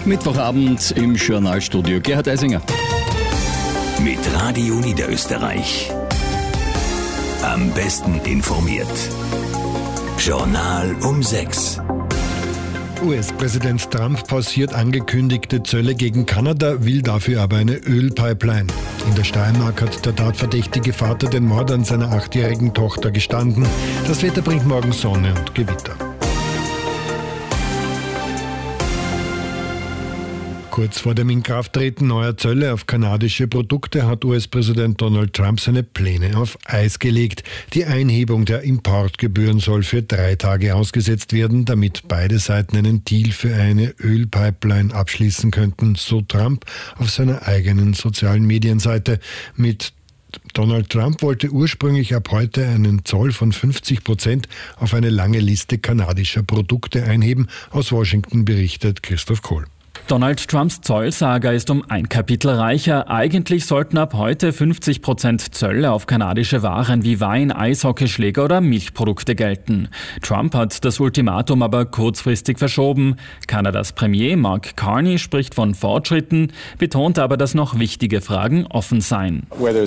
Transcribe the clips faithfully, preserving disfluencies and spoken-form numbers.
Mittwochabend im Journalstudio. Gerhard Eisinger. Mit Radio Niederösterreich. Am besten informiert. Journal um sechs. U S-Präsident Trump pausiert angekündigte Zölle gegen Kanada, will dafür aber eine Ölpipeline. In der Steiermark hat der tatverdächtige Vater den Mord an seiner achtjährigen Tochter gestanden. Das Wetter bringt morgen Sonne und Gewitter. Kurz vor dem Inkrafttreten neuer Zölle auf kanadische Produkte hat U S-Präsident Donald Trump seine Pläne auf Eis gelegt. Die Einhebung der Importgebühren soll für drei Tage ausgesetzt werden, damit beide Seiten einen Deal für eine Ölpipeline abschließen könnten, so Trump auf seiner eigenen sozialen Medienseite. Mit Donald Trump wollte ursprünglich ab heute einen Zoll von fünfzig Prozent auf eine lange Liste kanadischer Produkte einheben. Aus Washington berichtet Christoph Kohl. Donald Trumps Zollsaga ist um ein Kapitel reicher. Eigentlich sollten ab heute fünfzig Prozent Zölle auf kanadische Waren wie Wein, Eishockeyschläger oder Milchprodukte gelten. Trump hat das Ultimatum aber kurzfristig verschoben. Kanadas Premier Mark Carney spricht von Fortschritten, betont aber, dass noch wichtige Fragen offen seien.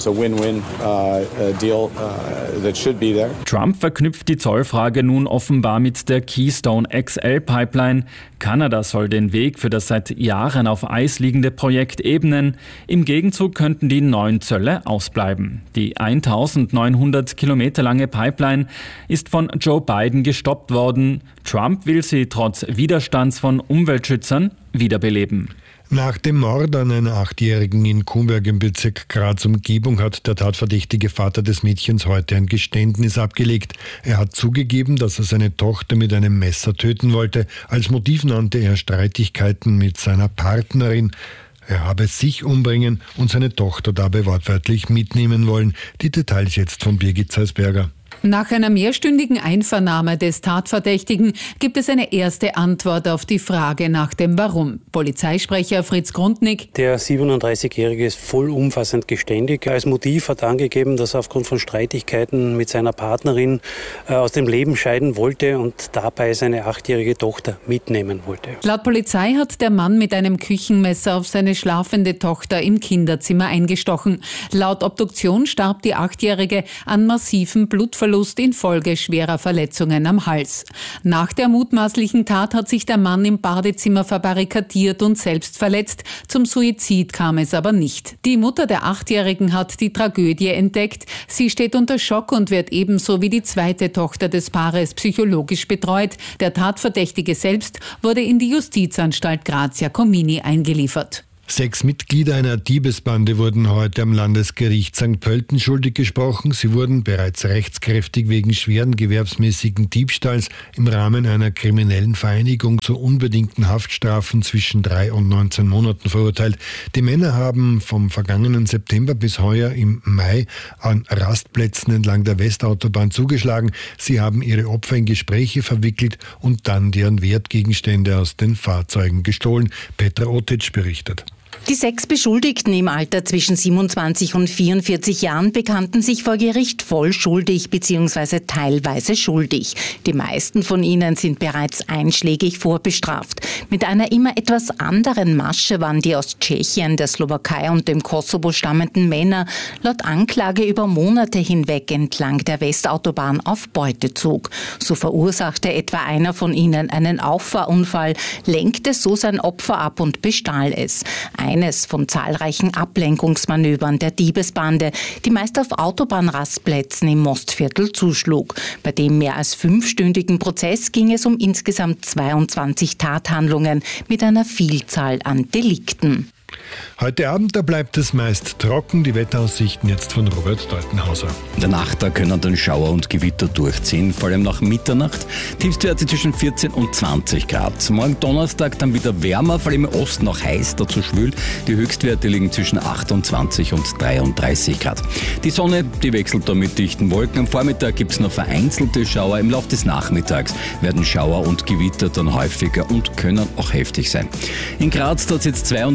Trump verknüpft die Zollfrage nun offenbar mit der Keystone X L Pipeline. Kanada soll den Weg für das seit Jahren auf Eis liegende Projekt ebnen. Im Gegenzug könnten die neuen Zölle ausbleiben. Die eintausendneunhundert Kilometer lange Pipeline ist von Joe Biden gestoppt worden. Trump will sie trotz Widerstands von Umweltschützern wiederbeleben. Nach dem Mord an einer Achtjährigen in Kumberg im Bezirk Graz-Umgebung hat der tatverdächtige Vater des Mädchens heute ein Geständnis abgelegt. Er hat zugegeben, dass er seine Tochter mit einem Messer töten wollte. Als Motiv nannte er Streitigkeiten mit seiner Partnerin. Er habe sich umbringen und seine Tochter dabei wortwörtlich mitnehmen wollen. Die Details jetzt von Birgit Zeisberger. Nach einer mehrstündigen Einvernahme des Tatverdächtigen gibt es eine erste Antwort auf die Frage nach dem Warum. Polizeisprecher Fritz Grundnick. Der siebenunddreißigjährige ist vollumfassend geständig. Als Motiv hat er angegeben, dass er aufgrund von Streitigkeiten mit seiner Partnerin äh, aus dem Leben scheiden wollte und dabei seine achtjährige Tochter mitnehmen wollte. Laut Polizei hat der Mann mit einem Küchenmesser auf seine schlafende Tochter im Kinderzimmer eingestochen. Laut Obduktion starb die Achtjährige an massivem Blutverlust infolge schwerer Verletzungen am Hals. Nach der mutmaßlichen Tat hat sich der Mann im Badezimmer verbarrikadiert und selbst verletzt. Zum Suizid kam es aber nicht. Die Mutter der Achtjährigen hat die Tragödie entdeckt. Sie steht unter Schock und wird ebenso wie die zweite Tochter des Paares psychologisch betreut. Der Tatverdächtige selbst wurde in die Justizanstalt Grazia Comini eingeliefert. Sechs Mitglieder einer Diebesbande wurden heute am Landesgericht Sankt Pölten schuldig gesprochen. Sie wurden bereits rechtskräftig wegen schweren gewerbsmäßigen Diebstahls im Rahmen einer kriminellen Vereinigung zu unbedingten Haftstrafen zwischen drei und neunzehn Monaten verurteilt. Die Männer haben vom vergangenen September bis heuer im Mai an Rastplätzen entlang der Westautobahn zugeschlagen. Sie haben ihre Opfer in Gespräche verwickelt und dann deren Wertgegenstände aus den Fahrzeugen gestohlen. Petra Otic berichtet. Die sechs Beschuldigten im Alter zwischen siebenundzwanzig und vierundvierzig Jahren bekannten sich vor Gericht voll schuldig bzw. teilweise schuldig. Die meisten von ihnen sind bereits einschlägig vorbestraft. Mit einer immer etwas anderen Masche waren die aus Tschechien, der Slowakei und dem Kosovo stammenden Männer laut Anklage über Monate hinweg entlang der Westautobahn auf Beutezug. So verursachte etwa einer von ihnen einen Auffahrunfall, lenkte so sein Opfer ab und bestahl es. Eines von zahlreichen Ablenkungsmanövern der Diebesbande, die meist auf Autobahnrastplätzen im Mostviertel zuschlug. Bei dem mehr als fünfstündigen Prozess ging es um insgesamt zweiundzwanzig Tathandlungen mit einer Vielzahl an Delikten. Heute Abend, da bleibt es meist trocken. Die Wetteraussichten jetzt von Robert Deutenhauser. In der Nacht, da können dann Schauer und Gewitter durchziehen, vor allem nach Mitternacht. Tiefstwerte zwischen vierzehn und zwanzig Grad. Morgen Donnerstag dann wieder wärmer, vor allem im Osten noch heiß, dazu schwül. Die Höchstwerte liegen zwischen achtundzwanzig und dreiunddreißig Grad. Die Sonne, die wechselt da mit dichten Wolken. Am Vormittag gibt es noch vereinzelte Schauer. Im Laufe des Nachmittags werden Schauer und Gewitter dann häufiger und können auch heftig sein. In Graz, da hat es jetzt zweiunddreißig Grad.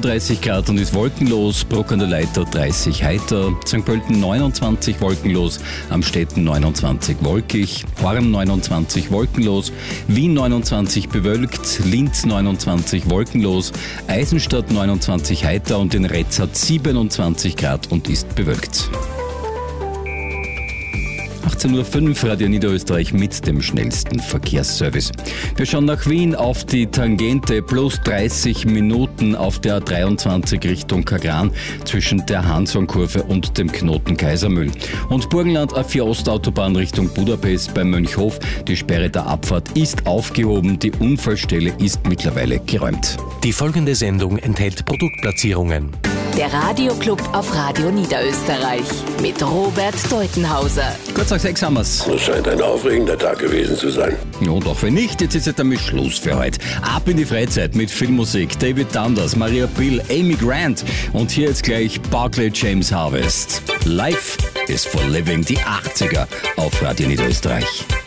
Grad und ist wolkenlos. Bruck an der Leiter dreißig heiter. Sankt Pölten neunundzwanzig wolkenlos. Amstetten neunundzwanzig wolkig. Horn neunundzwanzig wolkenlos. Wien neunundzwanzig bewölkt. Linz neunundzwanzig wolkenlos. Eisenstadt neunundzwanzig heiter und in Retz hat siebenundzwanzig Grad und ist bewölkt. achtzehn Uhr fünf, Radio Niederösterreich mit dem schnellsten Verkehrsservice. Wir schauen nach Wien auf die Tangente, plus dreißig Minuten auf der A dreiundzwanzig Richtung Kagran zwischen der Hansonkurve und dem Knoten Kaisermühl. Und Burgenland A vier Ostautobahn Richtung Budapest bei Mönchhof. Die Sperre der Abfahrt ist aufgehoben, die Unfallstelle ist mittlerweile geräumt. Die folgende Sendung enthält Produktplatzierungen. Der Radioclub auf Radio Niederösterreich mit Robert Deutenhauser. Kurz nach sechs haben wir's. Das scheint ein aufregender Tag gewesen zu sein. Ja, und auch wenn nicht, jetzt ist es damit Schluss für heute. Ab in die Freizeit mit Filmmusik. David Dundas, Maria Bill, Amy Grant und hier jetzt gleich Barclay James Harvest. Life is for Living, die achtziger auf Radio Niederösterreich.